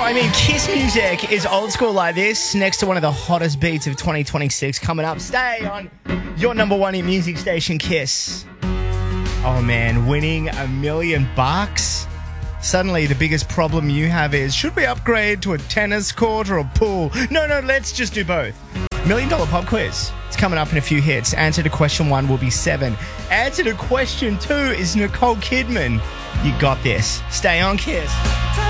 I mean, Kiss music is old school like this, next to one of the hottest beats of 2026 coming up. Stay on your number one hit music station, Kiss. Oh man, winning $1 million. Suddenly the biggest problem you have is, should we upgrade to a tennis court or a pool? No, let's just do both. $1 million pop quiz. It's coming up in a few hits. Answer to question 1 will be 7. Answer to question 2 is Nicole Kidman. You got this. Stay on Kiss.